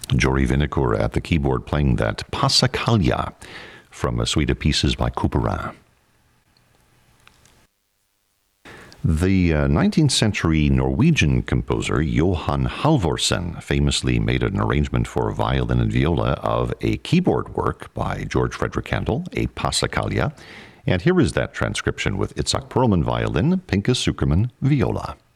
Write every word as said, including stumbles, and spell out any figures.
Jory Vinacour at the keyboard playing that Passacaglia from a suite of pieces by Couperin. The uh, nineteenth century Norwegian composer Johan Halvorsen famously made an arrangement for violin and viola of a keyboard work by George Frederick Handel, a Passacaglia. And here is that transcription with Itzhak Perlman violin, Pinchas Zukerman viola.